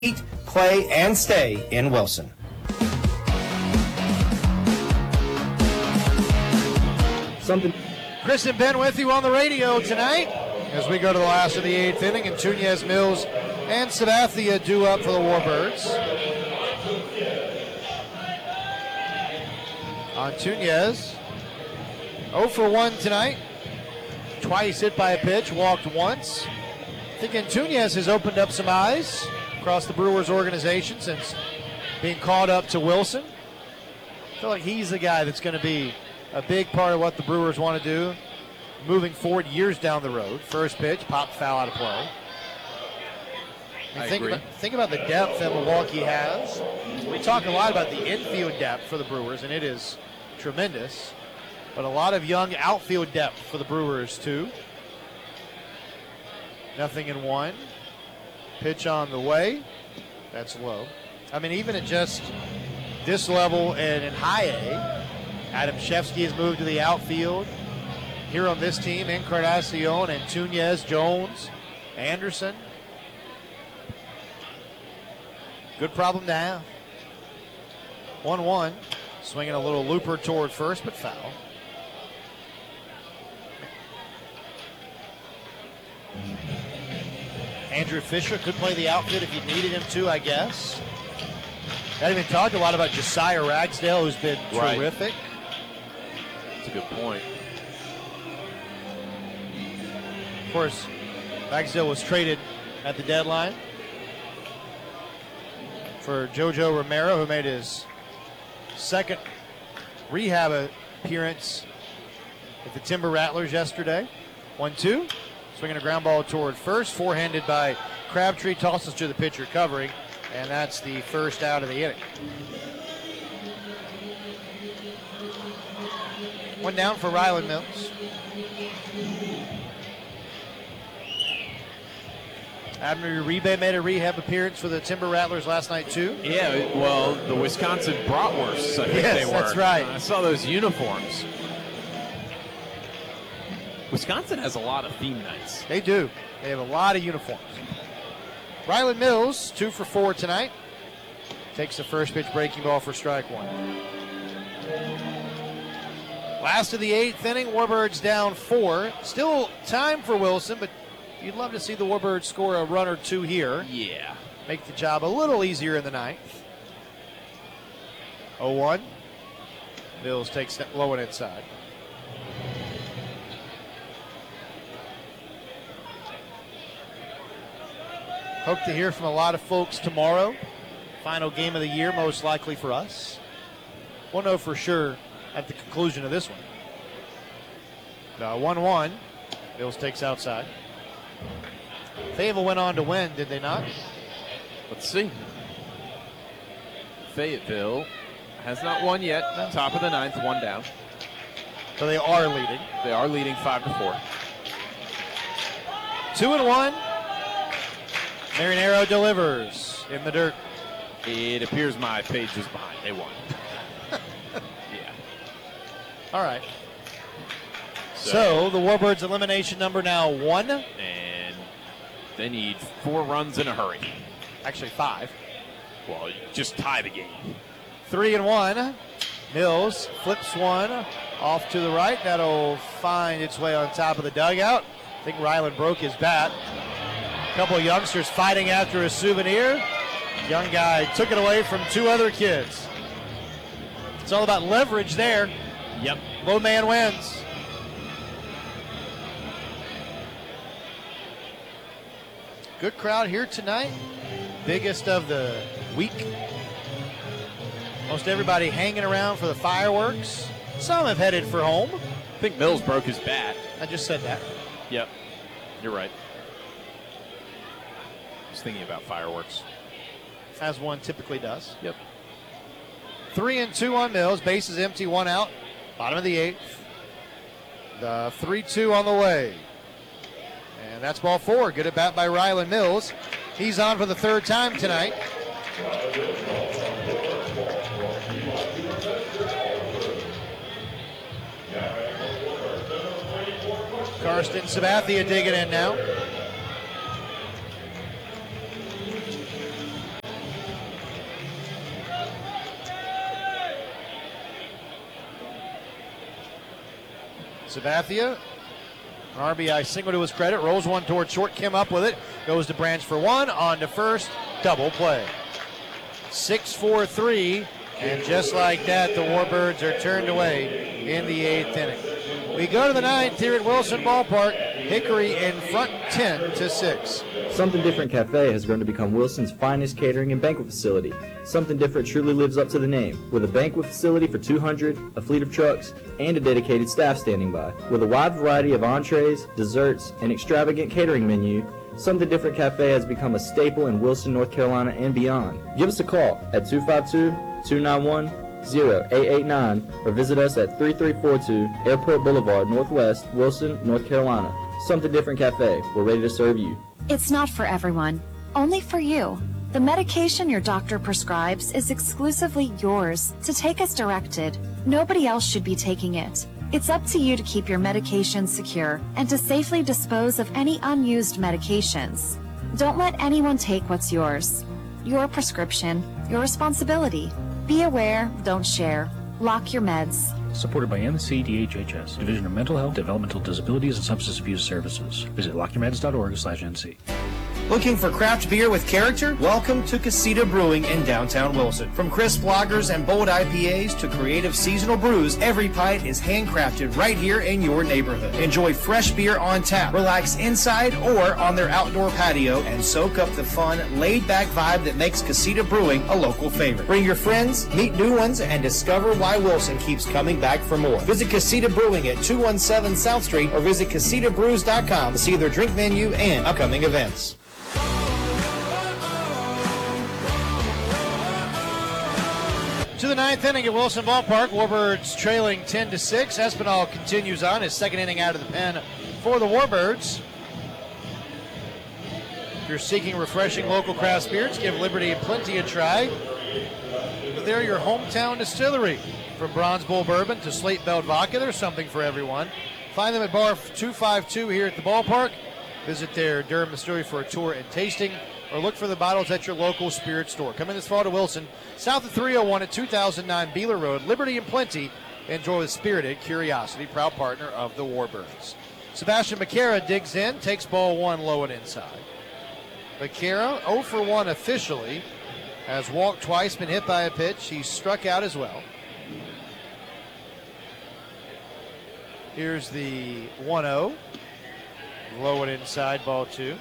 Eat, play, and stay in Wilson. Chris and Ben with you on the radio tonight as we go to the last of the 8th inning, and Tuniez, Mills, and Sabathia due up for the Warbirds. On Tuniez, 0 for 1 tonight. Twice hit by a pitch, walked once. Thinking Tuniez has opened up some eyes across the Brewers organization since being called up to Wilson. I feel like he's the guy that's going to be a big part of what the Brewers want to do moving forward years down the road. First pitch, popped foul out of play. Think about the depth that Milwaukee has. We talk a lot about the infield depth for the Brewers, and it is tremendous. But a lot of young outfield depth for the Brewers, too. 0-1. Pitch on the way. That's low. I mean, even at just this level and in high A, Adam Shefsky has moved to the outfield. Here on this team, Encarnacion and Tuniez, Jones, Anderson. Good problem to have. 1-1. Swinging a little looper toward first, but foul. Andrew Fisher could play the outfield if you needed him to, I guess. Haven't even talked a lot about Josiah Ragsdale, who's been terrific. That's a good point. Of course, Ragsdale was traded at the deadline for JoJo Romero, who made his second rehab appearance at the Timber Rattlers yesterday. 1-2. Swinging a ground ball toward first, forehanded by Crabtree, tosses to the pitcher covering, and that's the first out of the inning. One down for Ryland Mills. Abner Uribe made a rehab appearance for the Timber Rattlers last night, too. Yeah, well, the Wisconsin Bratwursts, I think they were. That's right. I saw those uniforms. Wisconsin has a lot of theme nights. They do. They have a lot of uniforms. Ryland Mills, 2 for 4 tonight. Takes the first pitch breaking ball for strike one. Last of the 8th inning, Warbirds down 4. Still time for Wilson, but you'd love to see the Warbirds score a run or two here. Yeah. Make the job a little easier in the ninth. 0-1. Mills takes that low and inside. Hope to hear from a lot of folks tomorrow. Final game of the year, most likely for us. We'll know for sure at the conclusion of this one. 1-1. Mills takes outside. Fayetteville went on to win, did they not? Let's see. Fayetteville has not won yet. Top of the 9th, 1 down. So they are leading. They are leading 5-4. 2-1. Marinero delivers in the dirt. It appears my page is behind. They won. Yeah. All right. So the Warbirds elimination number now 1. And they need 4 runs in a hurry. Actually 5. Well, just tie the game. 3-1. Mills flips one off to the right. That'll find its way on top of the dugout. I think Ryland broke his bat. A couple of youngsters fighting after a souvenir. Young guy took it away from 2 other kids. It's all about leverage there. Yep. Low man wins. Good crowd here tonight. Biggest of the week. Most everybody hanging around for the fireworks. Some have headed for home. I think Mills broke his bat. I just said that. Yep. You're right. I was thinking about fireworks. As one typically does. Yep. 3-2 on Mills. Bases empty, 1 out. Bottom of the 8th. The 3-2 on the way. And that's ball 4. Good at bat by Ryland Mills. He's on for the 3rd time tonight. Karsten Sabathia digging in now. Sabathia, an RBI single to his credit, rolls one toward short. Kim up with it, goes to Branch for one, on to first, double play. 6-4-3, and just like that, the Warbirds are turned away in the 8th inning. We go to the 9th here at Wilson Ballpark. Hickory in front 10-6. Something Different Cafe has grown to become Wilson's finest catering and banquet facility. Something Different truly lives up to the name, with a banquet facility for 200, a fleet of trucks, and a dedicated staff standing by. With a wide variety of entrees, desserts, and extravagant catering menu, Something Different Cafe has become a staple in Wilson, North Carolina, and beyond. Give us a call at 252-291-0889 or visit us at 3342 Airport Boulevard, Northwest, Wilson, North Carolina. Something Different Cafe. We're ready to serve you. It's not for everyone, only for you. The medication your doctor prescribes is exclusively yours to take as directed. Nobody else should be taking it. It's up to you to keep your medications secure and to safely dispose of any unused medications. Don't let anyone take what's yours. Your prescription, your responsibility. Be aware, don't share. Lock your meds. Supported by NCDHHS, Division of Mental Health, Developmental Disabilities, and Substance Abuse Services. Visit lockyourmeds.org/NC. Looking for craft beer with character? Welcome to Casita Brewing in downtown Wilson. From crisp lagers and bold IPAs to creative seasonal brews, every pint is handcrafted right here in your neighborhood. Enjoy fresh beer on tap, relax inside or on their outdoor patio, and soak up the fun, laid-back vibe that makes Casita Brewing a local favorite. Bring your friends, meet new ones, and discover why Wilson keeps coming back for more. Visit Casita Brewing at 217 South Street or visit CasitaBrews.com to see their drink menu and upcoming events. To the 9th inning at Wilson Ballpark, Warbirds trailing 10-6. Espinal continues on his second inning out of the pen for the Warbirds. If you're seeking refreshing local craft spirits, give Liberty and Plenty a try. They're your hometown distillery. From Bronze Bull Bourbon to Slate Belt Vodka, there's something for everyone. Find them at Bar 252 here at the ballpark. Visit their Durham distillery for a tour and tasting, or look for the bottles at your local spirit store. Come in this fall to Wilson, south of 301 at 2009 Beeler Road. Liberty and Plenty. Enjoy with Spirited Curiosity, proud partner of the Warbirds. Sebastian Becerra digs in, takes ball one low and inside. Becerra 0 for 1 officially, has walked twice, been hit by a pitch. He's struck out as well. Here's the 1-0. Low and inside, ball two.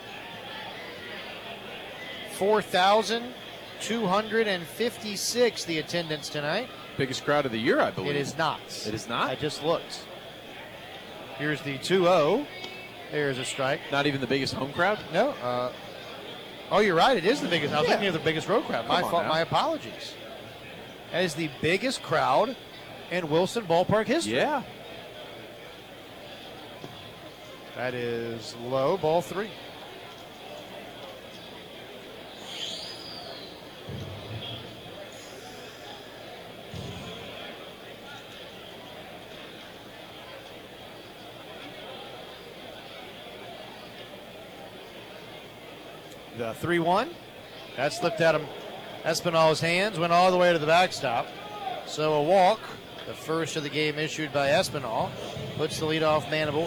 4,256 the attendance tonight. Biggest crowd of the year, I believe. It is not. It is not? I just looked. Here's the 2-0. There's a strike. Not even the biggest home crowd? No. Oh, you're right. It is the biggest. I was thinking of the biggest road crowd. My Come on fault. now. My apologies. That is the biggest crowd in Wilson Ballpark history. Yeah. That is low, ball three. The 3-1. That slipped out of Espinal's hands, went all the way to the backstop. So a walk, the first of the game issued by Espinal, puts the leadoff man aboard.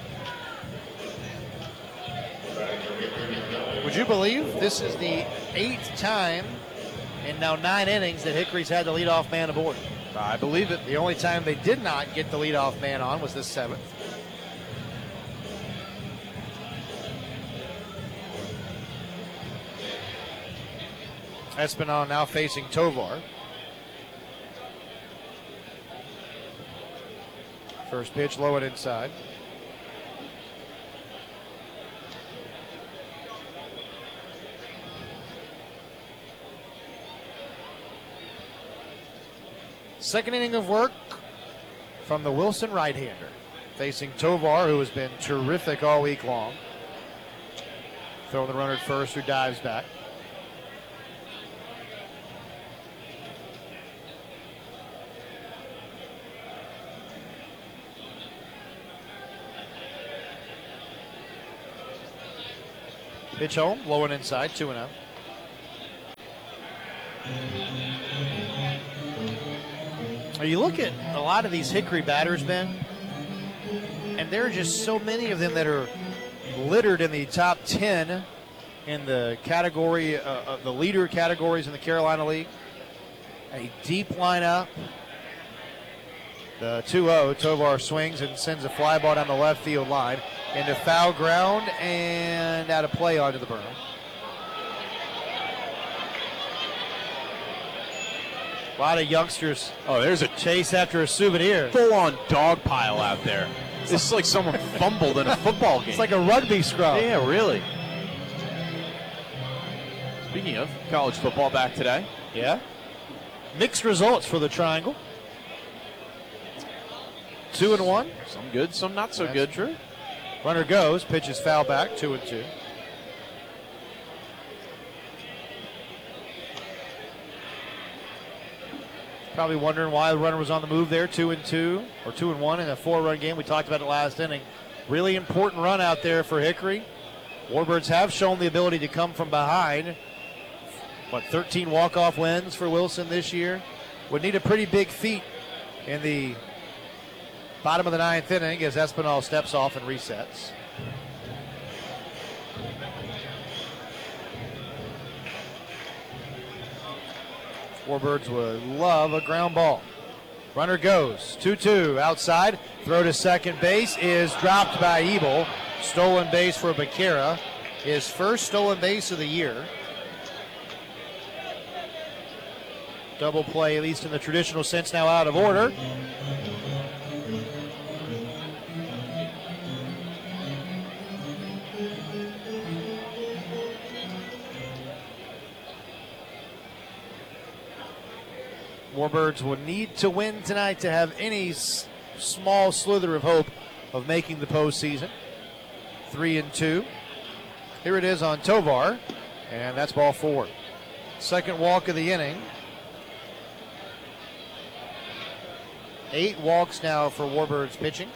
Would you believe this is the 8th time in now 9 innings that Hickory's had the leadoff man aboard? I believe it. The only time they did not get the leadoff man on was the 7th. Espinal now facing Tovar. First pitch low and inside. Second inning of work from the Wilson right-hander, facing Tovar, who has been terrific all week long. Throwing the runner at first, who dives back. Pitch home, low and inside, 2-0. You look at a lot of these Hickory batters, Ben, And there are just so many of them that are littered in the top 10 in the category, of the leader categories in the Carolina League. A deep lineup. The 2-0, Tovar swings and sends a fly ball down the left field line into foul ground and out of play onto the berm. A lot of youngsters. Oh, there's a chase after a souvenir. Full-on dog pile out there. It's like someone fumbled in a football game. It's like a rugby scrum. Yeah, really. Speaking of college football, back today. Yeah. Mixed results for the Triangle. 2-1. Some good, some not so good. True. Runner goes, pitches foul back, 2-2. Probably wondering why the runner was on the move there, 2-2 or 2-1 in a 4-run game. We talked about it last inning. Really important run out there for Hickory. Warbirds have shown the ability to come from behind. 13 walk-off wins for Wilson this year. Would need a pretty big feat in the bottom of the 9th inning as Espinal steps off and resets. Warbirds would love a ground ball. Runner goes, 2-2 outside. Throw to second base is dropped by Ebel. Stolen base for Becerra. His first stolen base of the year. Double play, at least in the traditional sense, now out of order. Warbirds will need to win tonight to have any small slither of hope of making the postseason. 3-2. Here it is on Tovar, and that's ball 4. Second walk of the inning. 8 walks now for Warbirds pitching.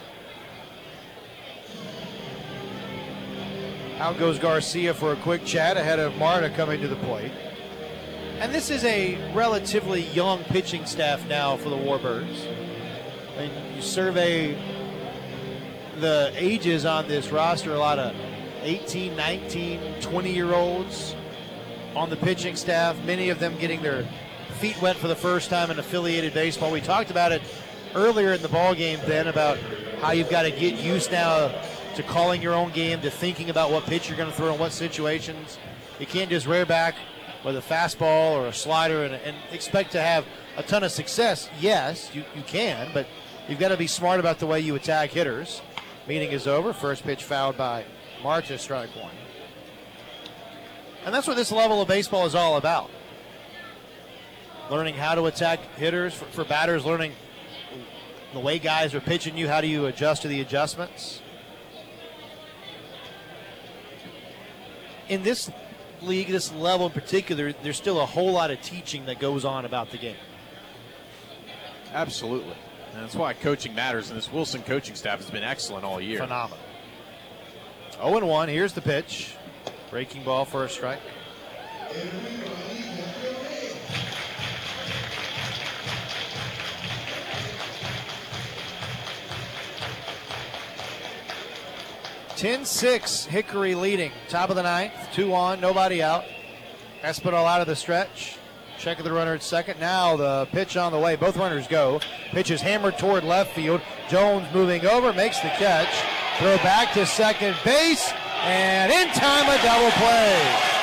Out goes Garcia for a quick chat ahead of Marta coming to the plate. And this is a relatively young pitching staff now for the Warbirds. I mean, you survey the ages on this roster, a lot of 18, 19, 20-year-olds on the pitching staff, many of them getting their feet wet for the first time in affiliated baseball. We talked about it earlier in the ball game, Ben, about how you've got to get used now to calling your own game, to thinking about what pitch you're going to throw in what situations. You can't just rear back with a fastball or a slider and expect to have a ton of success. Yes, you can, but you've got to be smart about the way you attack hitters. Meeting is over. First pitch fouled by Marta, strike 1. And that's what this level of baseball is all about. Learning how to attack hitters. For batters, learning the way guys are pitching you, how do you adjust to the adjustments. In this league, this level in particular, there's still a whole lot of teaching that goes on about the game. Absolutely. And that's why coaching matters, and this Wilson coaching staff has been excellent all year. Phenomenal. 0-1, here's the pitch. Breaking ball for a strike. (10-6) Hickory leading. Top of the 9th, 2 on, nobody out. Espinal out of the stretch. Checking the runner at second. Now the pitch on the way. Both runners go. Pitch is hammered toward left field. Jones moving over, makes the catch. Throw back to second base, and in time a double play.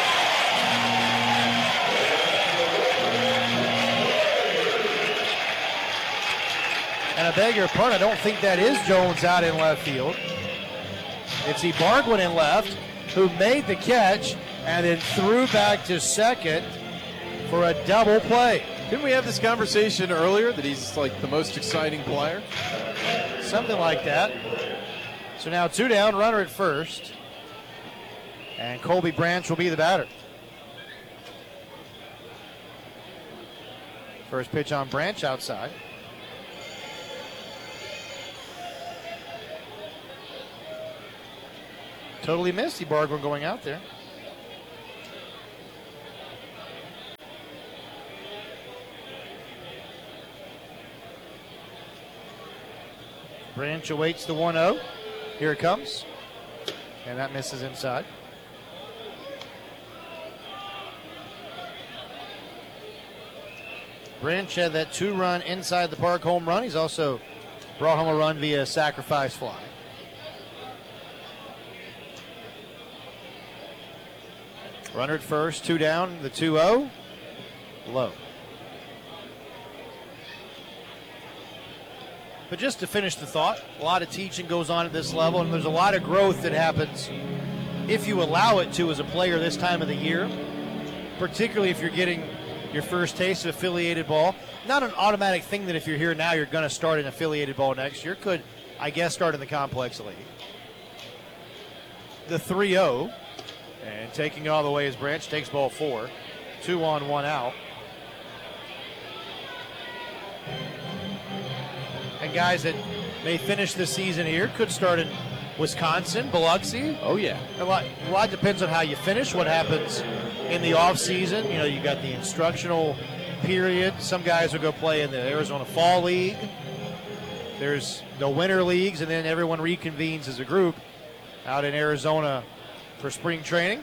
And I beg your pardon, I don't think that is Jones out in left field. It's Ibargüen in left, who made the catch and then threw back to second for a double play. Didn't we have this conversation earlier that he's like the most exciting player? Something like that. So now 2 down, runner at first. And Colby Branch will be the batter. First pitch on Branch outside. Totally missed Ibargüen going out there. Branch awaits the 1-0. Here it comes. And that misses inside. Branch had that 2-run inside the park home run. He's also brought home a run via sacrifice fly. Runner at first, 2 down, the 2-0. Low. But just to finish the thought, a lot of teaching goes on at this level, and there's a lot of growth that happens if you allow it to as a player this time of the year, particularly if you're getting your first taste of affiliated ball. Not an automatic thing that if you're here now, you're going to start in affiliated ball next year. Could, I guess, start in the complex league. The 3-0, and taking it all the way is Branch, takes ball 4. 2 on, 1 out. And guys that may finish the season here could start in Wisconsin, Biloxi. Oh, yeah. A lot depends on how you finish, what happens in the offseason. You know, you got the instructional period. Some guys will go play in the Arizona Fall League. There's the winter leagues, and then everyone reconvenes as a group out in Arizona for spring training.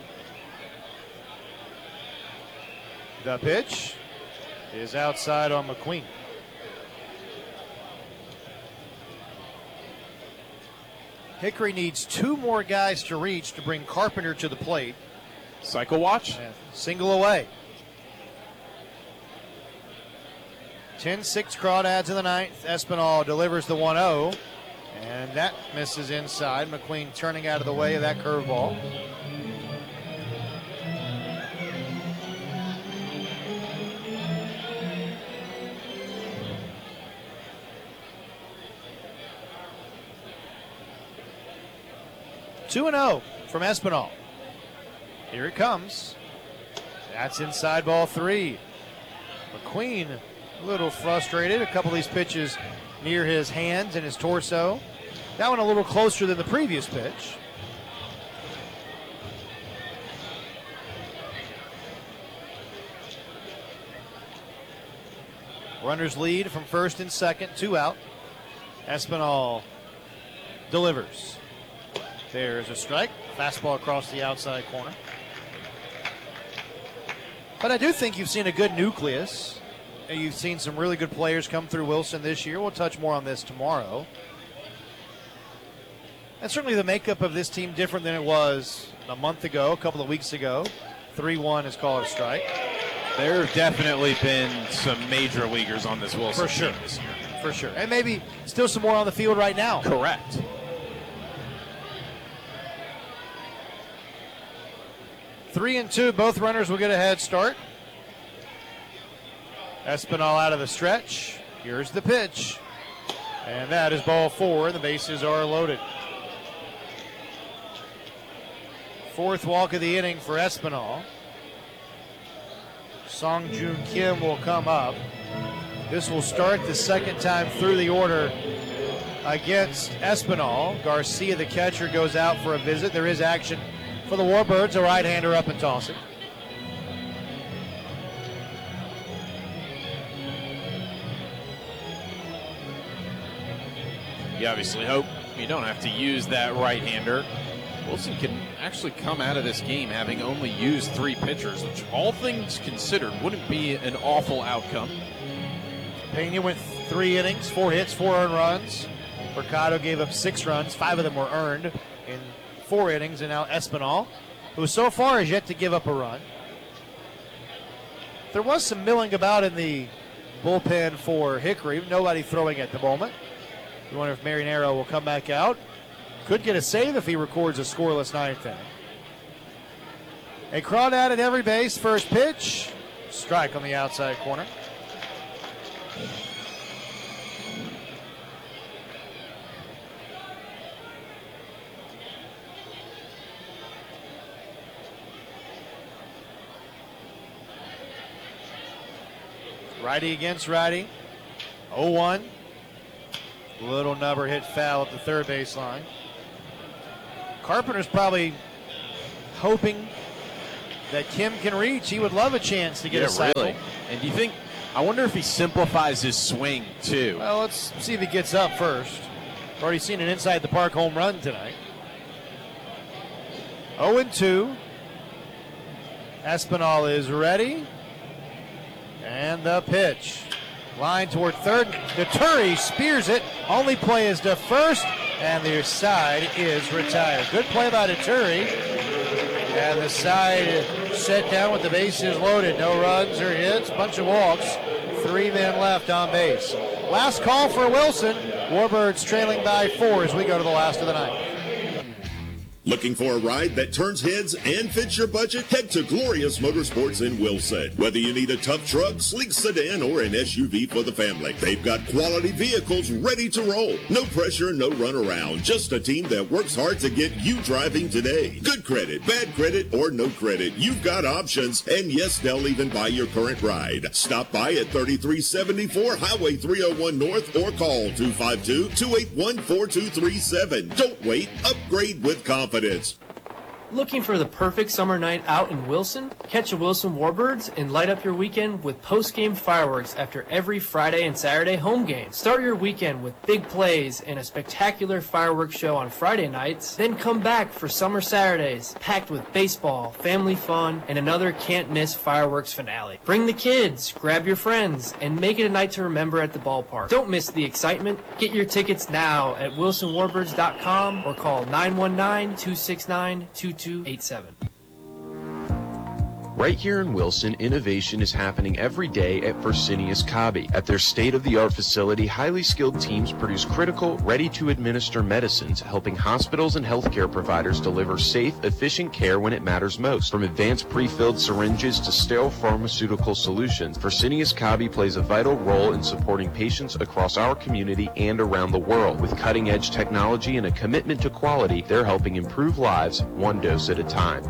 The pitch is outside on McQueen. Hickory needs 2 more guys to reach to bring Carpenter to the plate. Cycle watch. And single away. 10-6 Crawdads in the 9th. Espinal delivers the 1-0. And that misses inside. McQueen turning out of the way of that curveball. Two and 0 from Espinal. Here it comes. That's inside ball 3. McQueen a little frustrated. A couple of these pitches near his hands and his torso. That one a little closer than the previous pitch. Runners lead from first and second, 2 out. Espinal delivers. There's a strike. Fastball across the outside corner. But I do think you've seen a good nucleus. And you've seen some really good players come through Wilson this year. We'll touch more on this tomorrow. And certainly the makeup of this team different than it was a month ago, a couple of weeks ago. 3-1 is called a strike. There have definitely been some major leaguers on this Wilson team this year. For sure. And maybe still some more on the field right now. Correct. Three and 2, both runners will get a head start. Espinal out of the stretch. Here's the pitch. And that is ball 4. The bases are loaded. 4th walk of the inning for Espinal. Song Joon Kim will come up. This will start the second time through the order against Espinal. Garcia, the catcher, goes out for a visit. There is action for the Warbirds, a right-hander up and tossing. You obviously hope you don't have to use that right-hander. Wilson can actually come out of this game having only used 3 pitchers, which all things considered wouldn't be an awful outcome. Pena went 3 innings, 4 hits, 4 earned runs. Mercado gave up 6 runs, 5 of them were earned in 4 innings, and now Espinal, who so far has yet to give up a run. There was some milling about in the bullpen for Hickory, nobody throwing at the moment. You wonder if Marinero will come back out. Could get a save if he records a scoreless 9th inning. A Crawdad at every base, first pitch. Strike on the outside corner. Righty against righty. 0-1. Little number hit foul at the third baseline. Carpenter's probably hoping that Kim can reach. He would love a chance to get a cycle. Really. And do you think, I wonder if he simplifies his swing too. Well, let's see if he gets up first. Already seen an inside the park home run tonight. 0-2. Espinal is ready. And the pitch. Line toward third. Deturi spears it. Only play is to first. And the side is retired. Good play by Deturi. And the side set down with the bases loaded. No runs or hits. Bunch of walks. 3 men left on base. Last call for Wilson. Warbirds trailing by 4 as we go to the last of the night. Looking for a ride that turns heads and fits your budget? Head to Glorious Motorsports in Wilson. Whether you need a tough truck, sleek sedan, or an SUV for the family, they've got quality vehicles ready to roll. No pressure, no runaround. Just a team that works hard to get you driving today. Good credit, bad credit, or no credit. You've got options. And yes, they'll even buy your current ride. Stop by at 3374 Highway 301 North or call 252-281-4237. Don't wait. Upgrade with confidence. Looking for the perfect summer night out in Wilson? Catch the Wilson Warbirds and light up your weekend with post-game fireworks after every Friday and Saturday home game. Start your weekend with big plays and a spectacular fireworks show on Friday nights. Then come back for summer Saturdays, packed with baseball, family fun, and another can't-miss fireworks finale. Bring the kids, grab your friends, and make it a night to remember at the ballpark. Don't miss the excitement. Get your tickets now at wilsonwarbirds.com or call 919-269-2287. Right here in Wilson, innovation is happening every day at Fresenius Kabi. At their state-of-the-art facility, highly skilled teams produce critical, ready-to-administer medicines, helping hospitals and healthcare providers deliver safe, efficient care when it matters most. From advanced pre-filled syringes to sterile pharmaceutical solutions, Fresenius Kabi plays a vital role in supporting patients across our community and around the world. With cutting-edge technology and a commitment to quality, they're helping improve lives one dose at a time.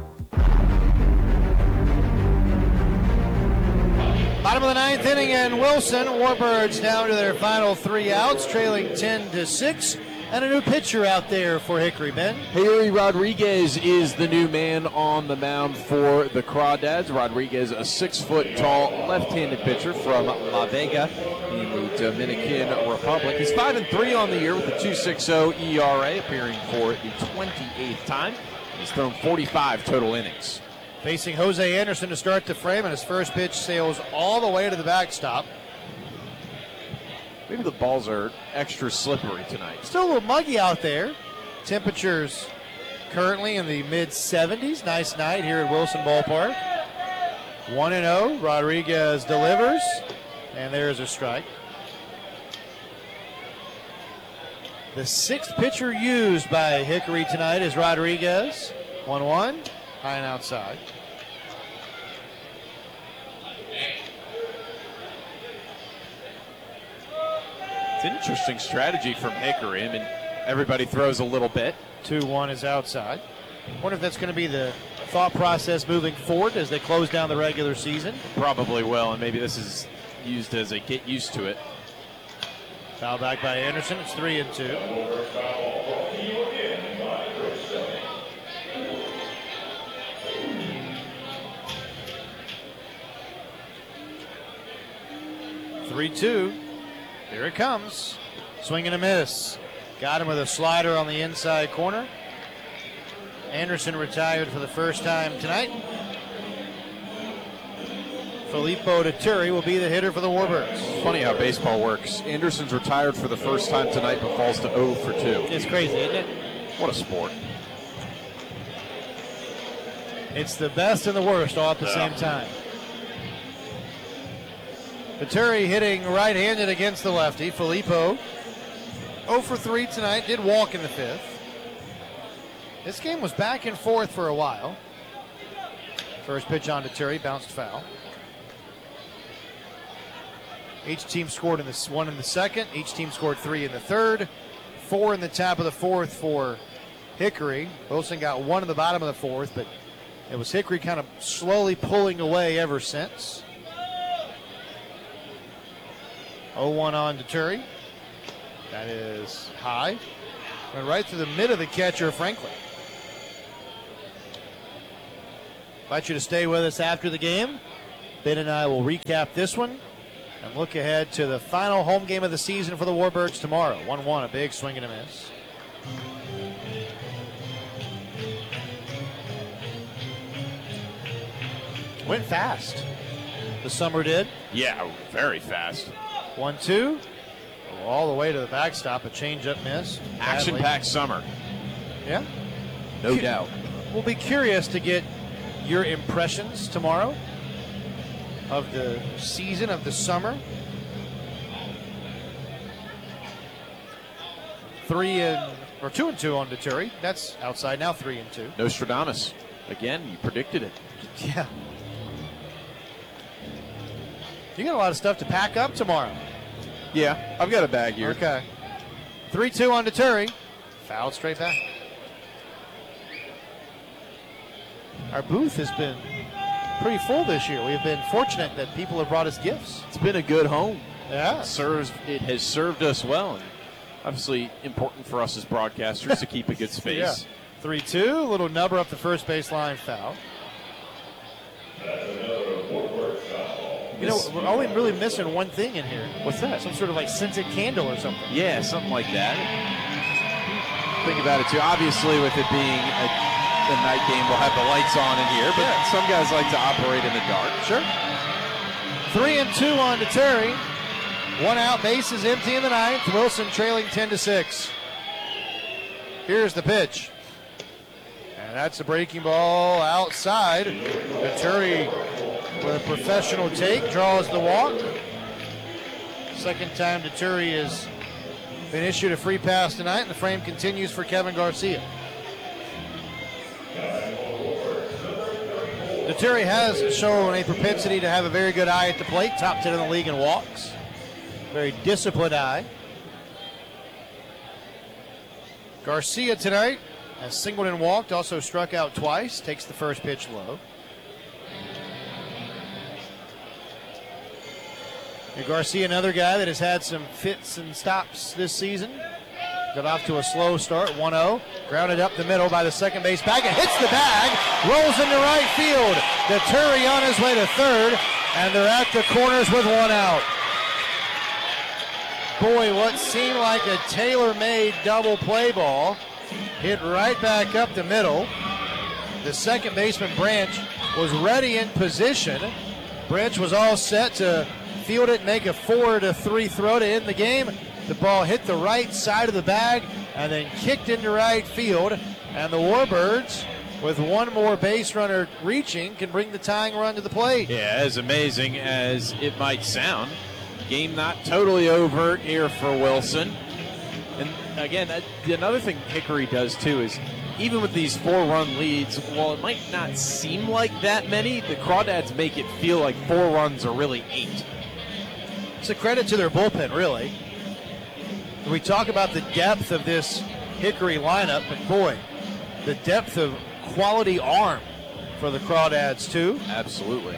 Bottom of the ninth inning, and Wilson Warbirds down to their final 3 outs, trailing 10-6, and a new pitcher out there for Hickory. Ben. Haley Rodriguez is the new man on the mound for the Crawdads. Rodriguez, a 6-foot-tall left-handed pitcher from La Vega in the Dominican Republic. He's 5-3 on the year with a 2.60 ERA, appearing for the 28th time. He's thrown 45 total innings. Facing Jose Anderson to start the frame, and his first pitch sails all the way to the backstop. Maybe the balls are extra slippery tonight. Still a little muggy out there. Temperatures currently in the mid-70s. Nice night here at Wilson Ballpark. 1-0. Rodriguez delivers, and there's a strike. The 6th pitcher used by Hickory tonight is Rodriguez. 1-1. High and outside. It's an interesting strategy from Hickory. I mean, everybody throws a little bit. 2-1 is outside. Wonder if that's going to be the thought process moving forward as they close down the regular season. Probably will, and maybe this is used as a get used to it. Foul back by Anderson. It's 3-2. 3-2. Here it comes. Swing and a miss. Got him with a slider on the inside corner. Anderson retired for the first time tonight. Filippo Deturi will be the hitter for the Warbirds. Funny how baseball works. Anderson's retired for the first time tonight, but falls to 0 for 2. It's crazy, isn't it? What a sport. It's the best and the worst all at the same time. Deturi hitting right-handed against the lefty. Filippo 0 for 3 tonight. Did walk in the 5th. This game was back and forth for a while. First pitch on Deturi, bounced foul. Each team scored in the 1 in the 2nd. Each team scored 3 in the 3rd. 4 in the top of the 4th for Hickory. Wilson got 1 in the bottom of the 4th, but it was Hickory kind of slowly pulling away ever since. 0-1 on Deturi. That is high. Went right through the mid of the catcher, Franklin. Invite you to stay with us after the game. Ben and I will recap this one And look ahead to the final home game of the season for the Warbirds tomorrow. 1-1, a big swing and a miss. Went fast. The summer did. Yeah, very fast. 1-2. All the way to the backstop. A changeup miss. Action-packed summer. Yeah. No doubt. We'll be curious to get your impressions tomorrow of the season, of the summer. 2-2 on Deturi. That's outside now, 3-2. Nostradamus. Again, you predicted it. Yeah. You got a lot of stuff to pack up tomorrow. Yeah, I've got a bag here. Okay. 3-2 on Deturi. Fouled straight back. Our booth has been pretty full this year. We've been fortunate that people have brought us gifts. It's been a good home. Yeah. It has served us well, and obviously important for us as broadcasters to keep a good space. Yeah. 3-2, a little nubber up the first baseline foul. You know, we're only really missing one thing in here. What's that? Some sort of like scented candle or something. Yeah, something like that. Think about it too. Obviously, with it being the night game, we'll have the lights on in here, but some guys like to operate in the dark. Sure. 3-2 on Deturi. One out, bases empty in the ninth. Wilson trailing 10-6. Here's the pitch. And that's a breaking ball outside. Deturi with a professional take, draws the walk. Second time Deturi has been issued a free pass tonight, and the frame continues for Kevin Garcia. Deturi has shown a propensity to have a very good eye at the plate, top 10 in the league in walks. Very disciplined eye. Garcia tonight has singled and walked, also struck out twice, takes the first pitch low. And Garcia, another guy that has had some fits and stops this season. Got off to a slow start, 1-0. Grounded up the middle by the second base bag. It hits the bag, rolls into right field. Deturi on his way to third, and they're at the corners with one out. Boy, what seemed like a tailor-made double play ball hit right back up the middle. The second baseman, Branch, was ready in position. Branch was all set to field it and make a 4-3 throw to end the game. The ball hit the right side of the bag and then kicked into right field. And the Warbirds, with one more base runner reaching, can bring the tying run to the plate. Yeah, as amazing as it might sound, game not totally over here for Wilson. And again, another thing Hickory does too is even with these 4-run leads, while it might not seem like that many, the Crawdads make it feel like 4 runs are really 8. It's a credit to their bullpen, really. We talk about the depth of this Hickory lineup, but boy, the depth of quality arm for the Crawdads, too. Absolutely.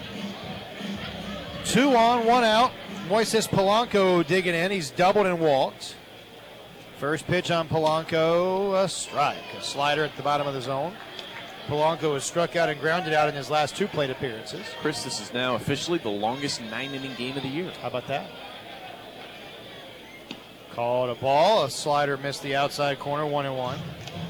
2 on, 1 out. Moises Polanco digging in. He's doubled and walked. First pitch on Polanco, a strike. A slider at the bottom of the zone. Polanco has struck out and grounded out in his last 2 plate appearances. Chris, this is now officially the longest 9-inning game of the year. How about that? Called a ball. A slider missed the outside corner, 1-1.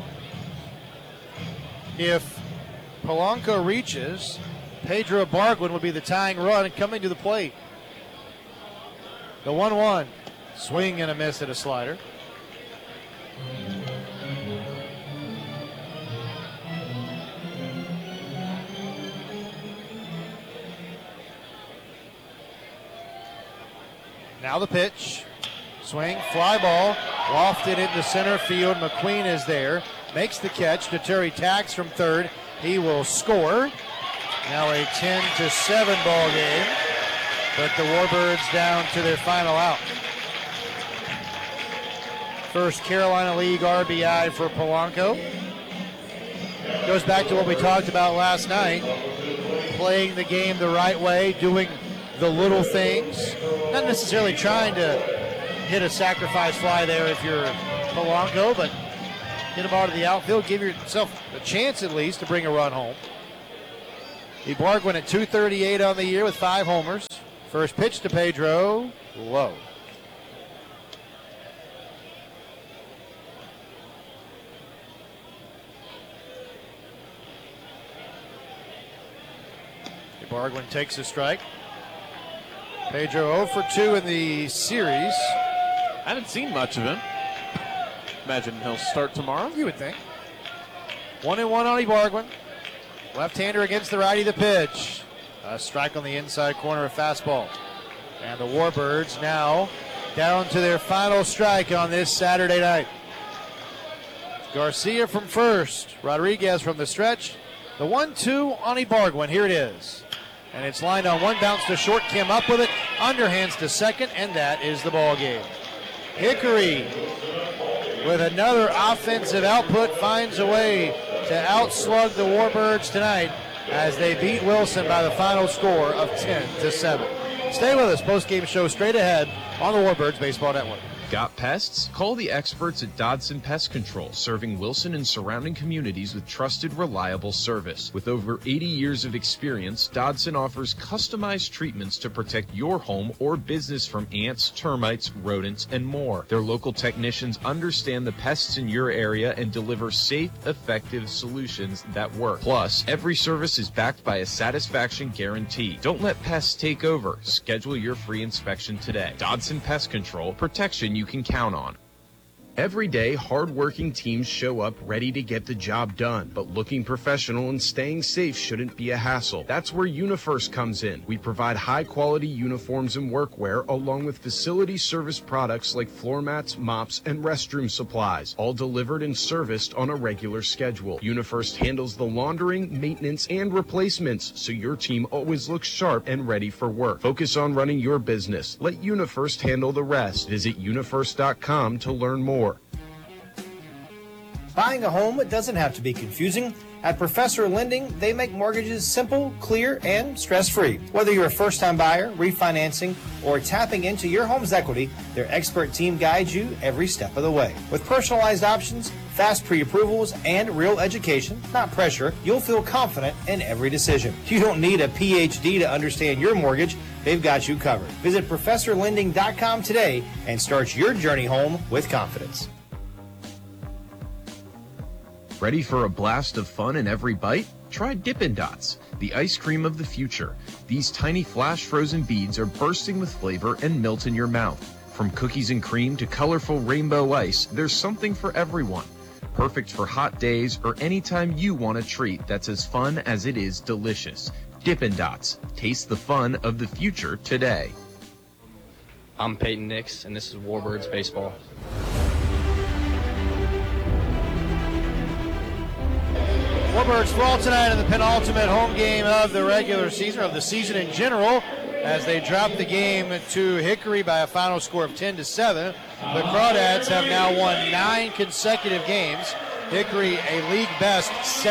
If Polanco reaches, Pedro Barguin would be the tying run and coming to the plate. The 1-1. Swing and a miss at a slider. Now the pitch. Swing, fly ball, lofted into center field. McQueen is there, makes the catch. Deturi tags from third. He will score. Now a 10-7 ball game, but the Warbirds down to their final out. First Carolina League RBI for Polanco. Goes back to what we talked about last night. Playing the game the right way, doing the little things. Not necessarily trying to hit a sacrifice fly there if you're Polanco, but hit a ball to the outfield, give yourself a chance at least to bring a run home. Barguin at .238 on the year with 5 homers. First pitch to Pedro, low. Bargwin takes a strike. Pedro 0 for 2 in the series. I haven't seen much of him. Imagine he'll start tomorrow. You would think. 1-1 on Bargwin. Left-hander against the righty, the pitch. A strike on the inside corner, a fastball. And the Warbirds now down to their final strike on this Saturday night. Garcia from first. Rodriguez from the stretch. The 1-2 on Bargwin. Here it is. And it's lined on one, bounce to short. Kim up with it. Underhands to second, and that is the ball game. Hickory with another offensive output finds a way to outslug the Warbirds tonight as they beat Wilson by the final score of 10-7. Stay with us. Post-game show straight ahead on the Warbirds Baseball Network. Got pests? Call the experts at Dodson Pest Control, serving Wilson and surrounding communities with trusted, reliable service. With over 80 years of experience, Dodson offers customized treatments to protect your home or business from ants, termites, rodents, and more. Their local technicians understand the pests in your area and deliver safe, effective solutions that work. Plus, every service is backed by a satisfaction guarantee. Don't let pests take over. Schedule your free inspection today. Dodson Pest Control, protection you can count on. Every day, hard-working teams show up ready to get the job done, but looking professional and staying safe shouldn't be a hassle. That's where UniFirst comes in. We provide high-quality uniforms and workwear, along with facility service products like floor mats, mops, and restroom supplies, all delivered and serviced on a regular schedule. UniFirst handles the laundering, maintenance, and replacements, so your team always looks sharp and ready for work. Focus on running your business. Let UniFirst handle the rest. Visit unifirst.com to learn more. Buying a home doesn't have to be confusing. At Professor Lending, they make mortgages simple, clear, and stress-free. Whether you're a first-time buyer, refinancing, or tapping into your home's equity, their expert team guides you every step of the way. With personalized options, fast pre-approvals, and real education, not pressure, you'll feel confident in every decision. You don't need a PhD to understand your mortgage. They've got you covered. Visit ProfessorLending.com today and start your journey home with confidence. Ready for a blast of fun in every bite? Try Dippin' Dots, the ice cream of the future. These tiny flash frozen beads are bursting with flavor and melt in your mouth. From cookies and cream to colorful rainbow ice, there's something for everyone. Perfect for hot days or anytime you want a treat that's as fun as it is delicious. Dippin' Dots. Taste the fun of the future today. I'm Peyton Nix, and this is Warbirds Baseball. Warbirds fall tonight in the penultimate home game of the regular season, of the season in general, as they drop the game to Hickory by a final score of 10-7. The Crawdads have now won 9 consecutive games. Hickory, a league best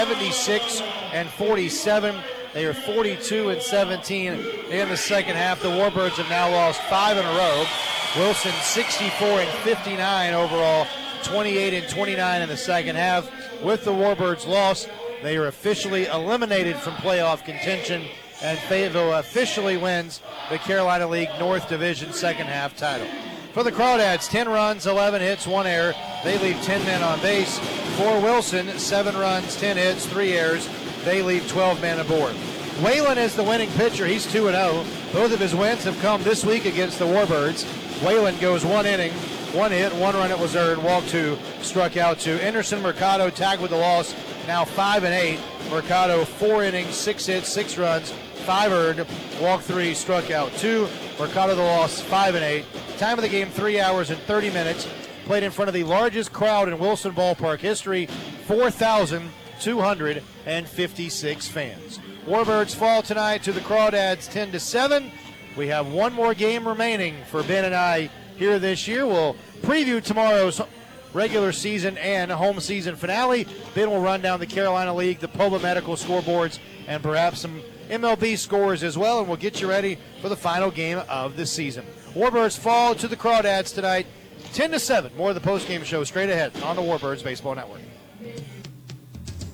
76-47. They are 42-17 in the second half. The Warbirds have now lost 5 in a row. Wilson 64-59 overall, 28-29 in the second half. With the Warbirds' loss, they are officially eliminated from playoff contention, and Fayetteville officially wins the Carolina League North Division second half title. For the Crawdads, 10 runs, 11 hits, 1 error. They leave 10 men on base. For Wilson, 7 runs, 10 hits, 3 errors. They leave 12 men aboard. Whalen is the winning pitcher. He's 2-0. Both of his wins have come this week against the Warbirds. Whalen goes 1 inning, 1 hit, 1 run it was earned, walked 2, struck out 2. Anderson Mercado tagged with the loss, now 5-8. Mercado 4 innings, 6 hits, 6 runs, 5 earned, walked 3, struck out 2. Mercado the loss, 5-8. Time of the game, 3 hours and 30 minutes. Played in front of the largest crowd in Wilson Ballpark history, 4,256 fans. Warbirds fall tonight to the Crawdads 10-7. We have one more game remaining for Ben and I here this year. We'll preview tomorrow's regular season and home season finale. Ben will run down the Carolina League, the Puebla Medical scoreboards, and perhaps some MLB scores as well, and we'll get you ready for the final game of the season. Warbirds fall to the Crawdads tonight, 10-7. More of the postgame show straight ahead on the Warbirds Baseball Network.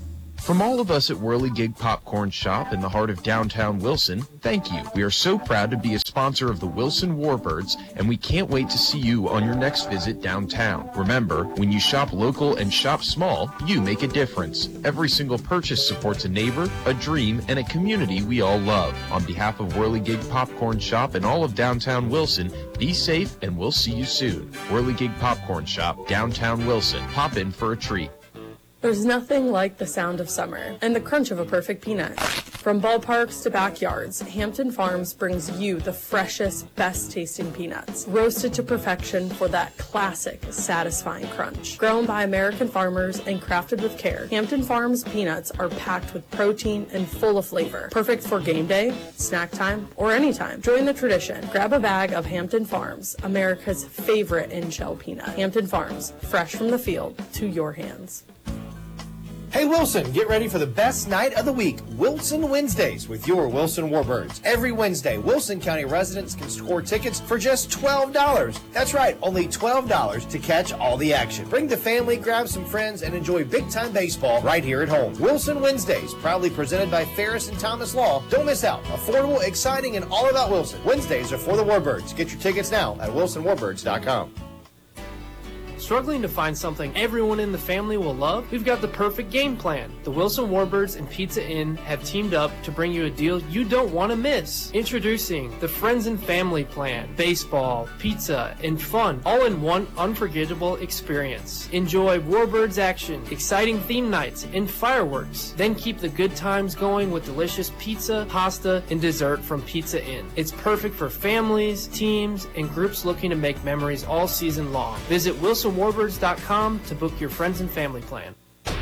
From all of us at Whirligig Popcorn Shop in the heart of downtown Wilson, thank you. We are so proud to be a sponsor of the Wilson Warbirds, and we can't wait to see you on your next visit downtown. Remember, when you shop local and shop small, you make a difference. Every single purchase supports a neighbor, a dream, and a community we all love. On behalf of Whirligig Popcorn Shop and all of downtown Wilson, be safe and we'll see you soon. Whirligig Popcorn Shop, downtown Wilson. Pop in for a treat. There's nothing like the sound of summer and the crunch of a perfect peanut. From ballparks to backyards, Hampton Farms brings you the freshest, best-tasting peanuts, roasted to perfection for that classic, satisfying crunch. Grown by American farmers and crafted with care, Hampton Farms peanuts are packed with protein and full of flavor. Perfect for game day, snack time, or anytime. Join the tradition. Grab a bag of Hampton Farms, America's favorite in-shell peanut. Hampton Farms, fresh from the field to your hands. Hey Wilson, get ready for the best night of the week, Wilson Wednesdays, with your Wilson Warbirds. Every Wednesday, Wilson County residents can score tickets for just $12. That's right, only $12 to catch all the action. Bring the family, grab some friends, and enjoy big-time baseball right here at home. Wilson Wednesdays, proudly presented by Ferris and Thomas Law. Don't miss out. Affordable, exciting, and all about Wilson. Wednesdays are for the Warbirds. Get your tickets now at wilsonwarbirds.com. Struggling to find something everyone in the family will love? We've got the perfect game plan. The Wilson Warbirds and Pizza Inn have teamed up to bring you a deal you don't want to miss. Introducing the Friends and Family Plan. Baseball, pizza, and fun, all in one unforgettable experience. Enjoy Warbirds action, exciting theme nights, and fireworks. Then keep the good times going with delicious pizza, pasta, and dessert from Pizza Inn. It's perfect for families, teams, and groups looking to make memories all season long. Visit WilsonWarbirds.com to book your friends and family plan.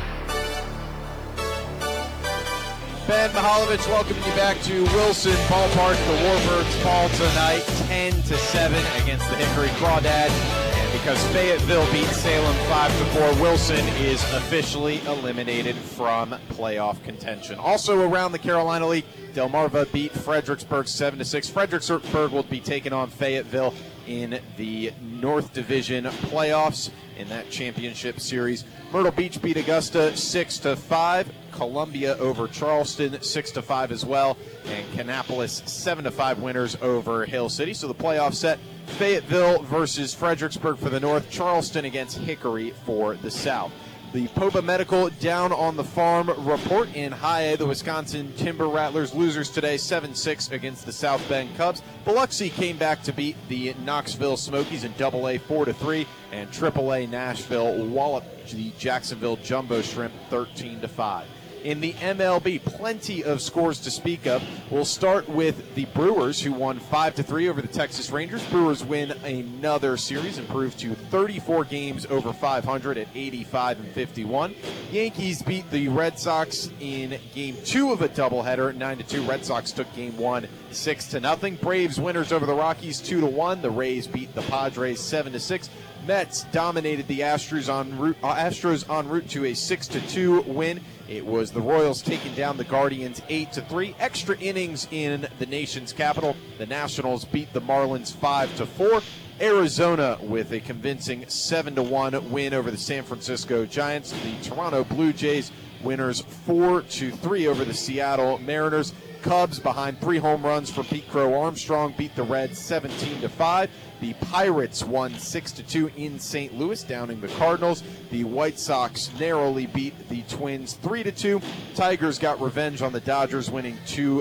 Ben Mihaljevic welcoming you back to Wilson Ballpark. The Warbirds fall tonight 10-7 against the Hickory Crawdads. And because Fayetteville beat Salem 5-4, Wilson is officially eliminated from playoff contention. Also around the Carolina League, Delmarva beat Fredericksburg 7-6. Fredericksburg will be taking on Fayetteville in the North Division playoffs in that championship series. Myrtle Beach beat Augusta 6-5. Columbia over Charleston 6-5 as well. And Kannapolis 7-5 winners over Hill City. So the playoff set, Fayetteville versus Fredericksburg for the North, Charleston against Hickory for the South. The Poba Medical Down on the Farm report in High A. The Wisconsin Timber Rattlers losers today 7-6 against the South Bend Cubs. Biloxi came back to beat the Knoxville Smokies in Double-A 4-3, and Triple-A Nashville walloped the Jacksonville Jumbo Shrimp 13-5. In the MLB, plenty of scores to speak of. We'll start with the Brewers, who won 5-3 over the Texas Rangers. Brewers win another series, improved to 34 games over 500 at 85-51. Yankees beat the Red Sox in Game 2 of a doubleheader, 9-2. Red Sox took Game 1 6-0. Braves winners over the Rockies 2-1. The Rays beat the Padres 7-6. Mets dominated the Astros en route to a 6-2 win. It was the Royals taking down the Guardians 8-3. Extra innings in the nation's capital. The Nationals beat the Marlins 5-4. Arizona with a convincing 7-1 win over the San Francisco Giants. The Toronto Blue Jays winners 4-3 over the Seattle Mariners. Cubs, behind 3 home runs from Pete Crow Armstrong, beat the Reds 17-5. The Pirates won 6-2 in St. Louis, downing the Cardinals. The White Sox narrowly beat the Twins 3-2. Tigers got revenge on the Dodgers, winning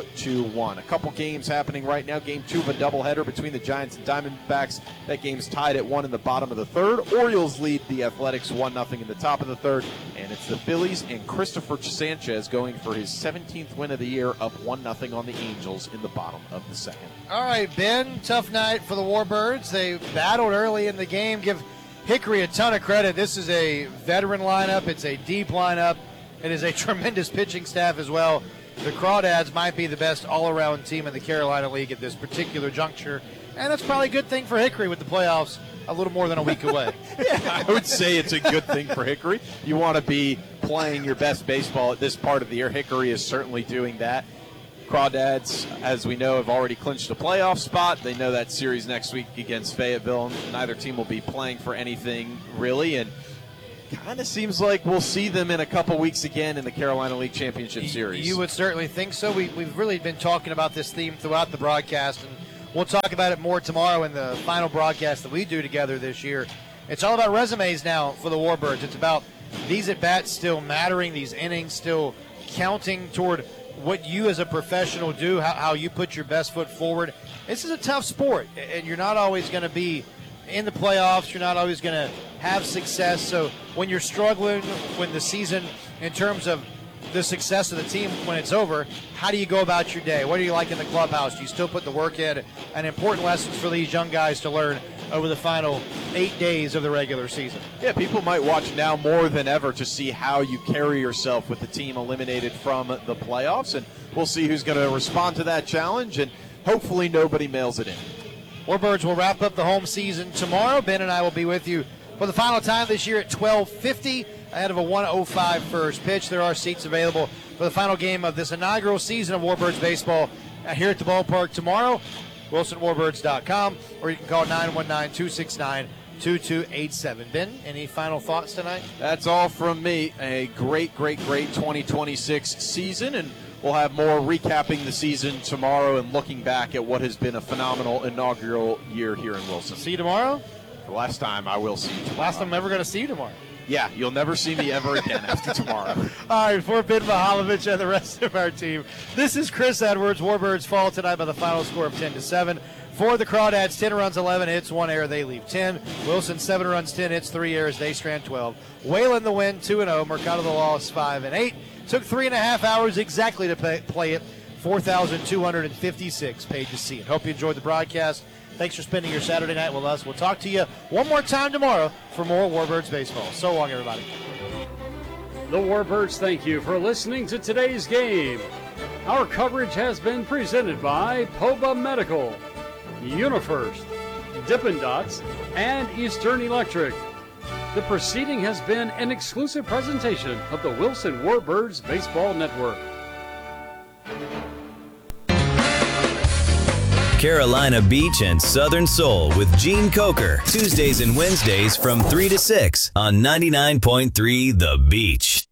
2-1. A couple games happening right now. Game 2 of a doubleheader between the Giants and Diamondbacks. That game's tied at 1 in the bottom of the third. Orioles lead the Athletics 1-0 in the top of the third. And it's the Phillies and Christopher Sanchez going for his 17th win of the year, up 1-0 on the Angels in the bottom of the second. All right, Ben, tough night for the Warbirds. They battled early in the game. Give Hickory a ton of credit. This is a veteran lineup. It's a deep lineup. It is a tremendous pitching staff as well. The Crawdads might be the best all-around team in the Carolina League at this particular juncture, and that's probably a good thing for Hickory with the playoffs a little more than a week away. Yeah, I would say it's a good thing for Hickory. You want to be playing your best baseball at this part of the year. Hickory is certainly doing that. Crawdads, as we know, have already clinched a playoff spot. They know that series next week against Fayetteville. Neither team will be playing for anything, really. And Kind of seems like we'll see them in a couple weeks again in the Carolina League Championship Series. You would certainly think so. We've really been talking about this theme throughout the broadcast, and we'll talk about it more tomorrow in the final broadcast that we do together this year. It's all about resumes now for the Warbirds. It's about these at-bats still mattering, these innings still counting toward what you as a professional do, how you put your best foot forward. This is a tough sport, and you're not always going to be in the playoffs. You're not always going to have success. So when you're struggling, when the season, in terms of the success of the team when it's over, how do you go about your day? What do you like in the clubhouse? Do you still put the work in? And important lessons for these young guys to learn over the final 8 days of the regular season. Yeah, people might watch now more than ever to see how you carry yourself with the team eliminated from the playoffs, and we'll see who's going to respond to that challenge, and hopefully nobody mails it in. Warbirds will wrap up the home season tomorrow. Ben and I will be with you for the final time this year at 12:50 ahead of a 1:05 first pitch. There are seats available for the final game of this inaugural season of Warbirds baseball here at the ballpark tomorrow. WilsonWarbirds.com, or you can call 919-269-2287. Ben, any final thoughts tonight? That's all from me. A great 2026 season, and we'll have more recapping the season tomorrow and looking back at what has been a phenomenal inaugural year here in Wilson. See you tomorrow? The last time I will see you tomorrow. Last time I'm ever going to see you tomorrow. Yeah, you'll never see me ever again after tomorrow. All right, for Ben Mihaljevic and the rest of our team, this is Chris Edwards. Warbirds fall tonight by the final score of 10-7. For the Crawdads, 10 runs, 11 hits, 1 error. They leave 10. Wilson, 7 runs, 10 hits, 3 errors. They strand 12. Wayland the win, 2-0. Mercado the loss, 5-8. Took 3.5 hours exactly to play it. 4,256 paid to see it. Hope you enjoyed the broadcast. Thanks for spending your Saturday night with us. We'll talk to you one more time tomorrow for more Warbirds baseball. So long, everybody. The Warbirds thank you for listening to today's game. Our coverage has been presented by Poba Medical, UniFirst, Dippin' Dots, and Eastern Electric. The proceeding has been an exclusive presentation of the Wilson Warbirds Baseball Network. Carolina Beach and Southern Soul with Gene Coker. Tuesdays and Wednesdays from 3 to 6 on 99.3 The Beach.